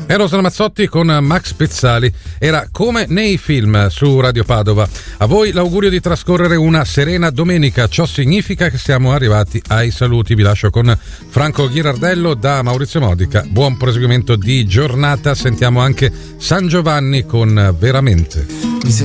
Eros Ramazzotti con Max Pezzali. Era Come nei film su Radio Padova. A voi l'augurio di trascorrere una serena domenica. Ciò significa che siamo arrivati ai saluti. Vi lascio con Franco Ghirardello da Maurizio Modica. Buon proseguimento di giornata. Sentiamo anche San Giovanni con Veramente.